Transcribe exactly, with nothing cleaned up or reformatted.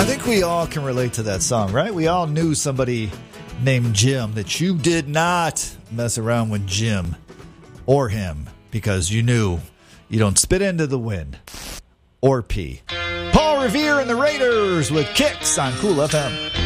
think we all can relate to that song, right? We all knew somebody named Jim that you did not mess around with Jim or him because you knew you don't spit into the wind or pee. Paul Revere and the Raiders with Kicks on Cool F M.